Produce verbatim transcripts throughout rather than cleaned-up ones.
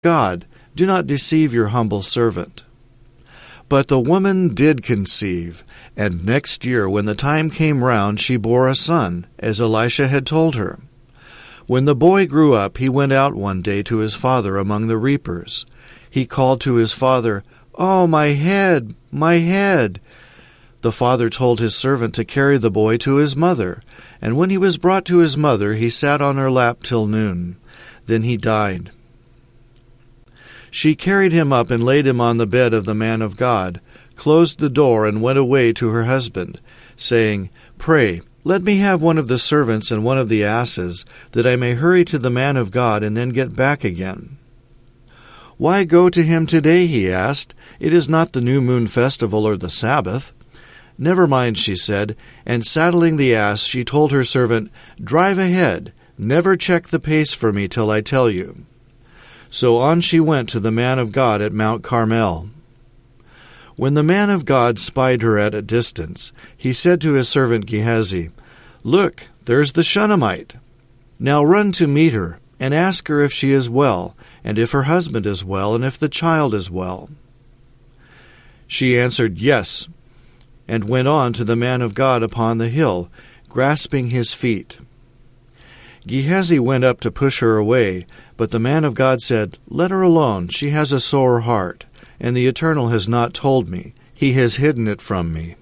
God, do not deceive your humble servant." But the woman did conceive, and next year when the time came round she bore a son, as Elisha had told her. When the boy grew up, he went out one day to his father among the reapers. He called to his father, "Oh, my head, my head!" The father told his servant to carry the boy to his mother, and when he was brought to his mother, he sat on her lap till noon. Then he died. She carried him up and laid him on the bed of the man of God, closed the door, and went away to her husband, saying, "Pray, let me have one of the servants and one of the asses, that I may hurry to the man of God and then get back again." "Why go to him today?" he asked. "It is not the new moon festival or the Sabbath." "Never mind," she said, and saddling the ass, she told her servant, "Drive ahead. Never check the pace for me till I tell you." So on she went to the man of God at Mount Carmel. When the man of God spied her at a distance, he said to his servant Gehazi, "Look, there's the Shunammite. Now run to meet her, and ask her if she is well, and if her husband is well, and if the child is well." She answered, "Yes," and went on to the man of God upon the hill, grasping his feet. Gehazi went up to push her away, but the man of God said, "Let her alone, she has a sore heart, and the Eternal has not told me. He has hidden it from me."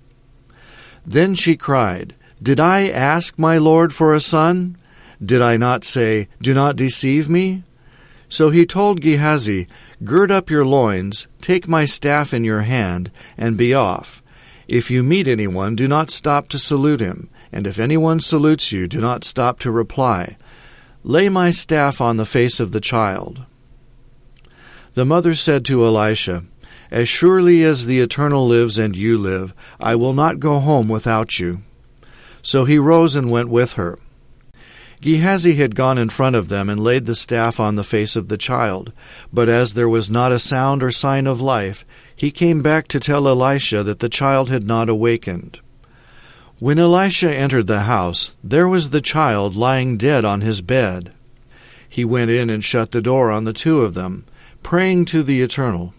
Then she cried, "Did I ask my Lord for a son? Did I not say, 'Do not deceive me'?" So he told Gehazi, "Gird up your loins, take my staff in your hand, and be off. If you meet anyone, do not stop to salute him, and if anyone salutes you, do not stop to reply. Lay my staff on the face of the child." The mother said to Elisha, "As surely as the Eternal lives and you live, I will not go home without you." So he rose and went with her. Gehazi had gone in front of them and laid the staff on the face of the child, but as there was not a sound or sign of life, he came back to tell Elisha that the child had not awakened. When Elisha entered the house, there was the child lying dead on his bed. He went in and shut the door on the two of them, praying to the Eternal.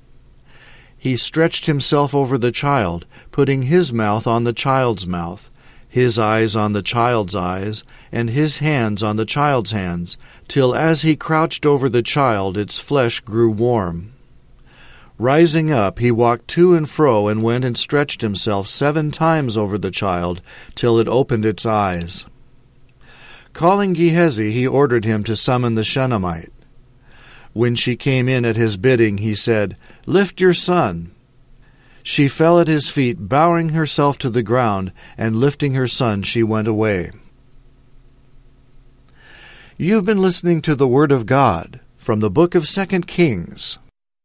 He stretched himself over the child, putting his mouth on the child's mouth, his eyes on the child's eyes, and his hands on the child's hands, till as he crouched over the child its flesh grew warm. Rising up, he walked to and fro and went and stretched himself seven times over the child, till it opened its eyes. Calling Gehazi, he ordered him to summon the Shunammite. When she came in at his bidding, he said, "Lift your son." She fell at his feet, bowing herself to the ground, and lifting her son, she went away. You've been listening to the Word of God from the book of Second Kings.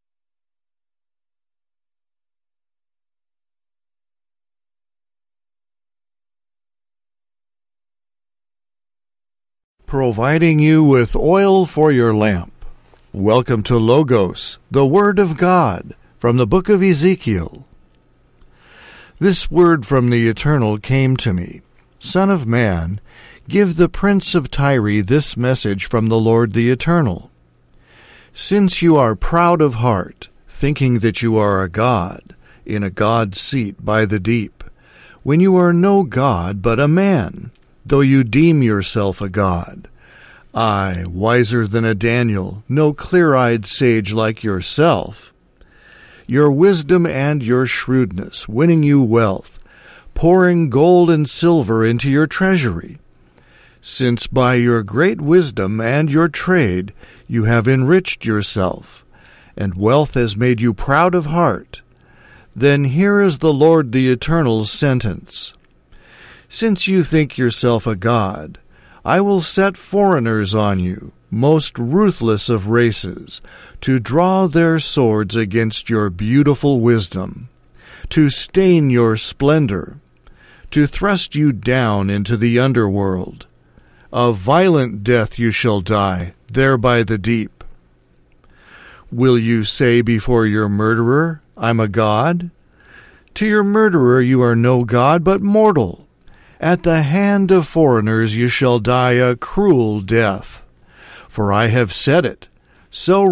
Providing you with oil for your lamp. Welcome to Logos, the Word of God, from the book of Ezekiel. This word from the Eternal came to me. Son of man, give the prince of Tyre this message from the Lord the Eternal. Since you are proud of heart, thinking that you are a god, in a god's seat by the deep, when you are no god but a man, though you deem yourself a god, I, wiser than a Daniel, no clear-eyed sage like yourself, your wisdom and your shrewdness, winning you wealth, pouring gold and silver into your treasury, since by your great wisdom and your trade you have enriched yourself, and wealth has made you proud of heart, then here is the Lord the Eternal's sentence. Since you think yourself a god, I will set foreigners on you, most ruthless of races, to draw their swords against your beautiful wisdom, to stain your splendor, to thrust you down into the underworld. A violent death you shall die, there by the deep. Will you say before your murderer, I'm a god? To your murderer you are no god, but mortal. At the hand of foreigners you shall die a cruel death. For I have said it, So